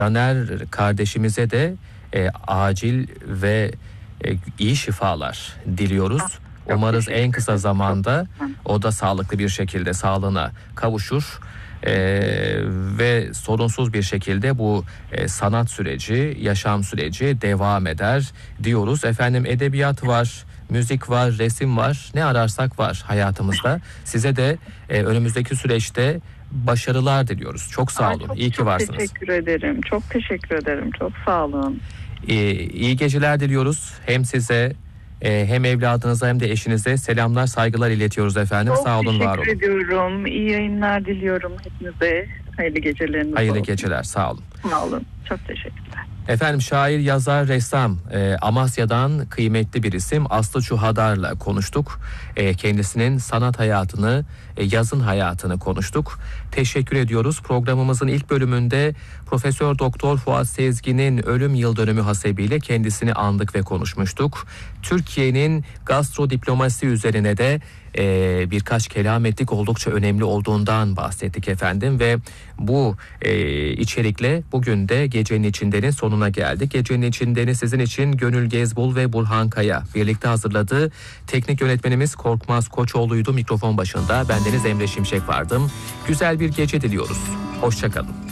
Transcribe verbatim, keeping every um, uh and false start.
Caner kardeşimize de e, acil ve e, iyi şifalar diliyoruz. Umarız en kısa zamanda o da sağlıklı bir şekilde sağlığına kavuşur. Ee, ve sorunsuz bir şekilde bu e, sanat süreci, yaşam süreci devam eder diyoruz. Efendim, edebiyat var, müzik var, resim var, ne ararsak var hayatımızda. Size de e, önümüzdeki süreçte başarılar diliyoruz. Çok sağ olun. Ay, çok, iyi ki çok varsınız. Teşekkür ederim. Çok teşekkür ederim. Çok sağ olun. Ee, iyi geceler diliyoruz. Hem size e, hem evladınıza hem de eşinize selamlar, saygılar iletiyoruz efendim. Çok Sağ olun, var olun. teşekkür ediyorum. İyi yayınlar diliyorum hepinize. Hayırlı geceleriniz Hayırlı olsun. geceler. Sağ olun. Sağ olun. Çok teşekkürler. Efendim, şair, yazar, ressam e, Amasya'dan kıymetli bir isim Aslı Çuhadar'la konuştuk. E, kendisinin sanat hayatını, e, yazın hayatını konuştuk. Teşekkür ediyoruz. Programımızın ilk bölümünde Profesör Doktor Fuat Sezgin'in ölüm yıl dönümü hasebiyle kendisini andık ve konuşmuştuk. Türkiye'nin gastro diplomasi üzerine de e, birkaç kelam ettik, oldukça önemli olduğundan bahsettik efendim ve bu e, içerikle bugün de Gecenin İçinden'in sonuna geldik. Gecenin İçinden'i sizin için Gönül Gezbul ve Burhan Kaya birlikte hazırladı. Teknik yönetmenimiz Korkmaz Koçoğlu'ydu. Mikrofon başında bendeniz Emre Şimşek vardım. Güzel bir gece diliyoruz. Hoşça kalın.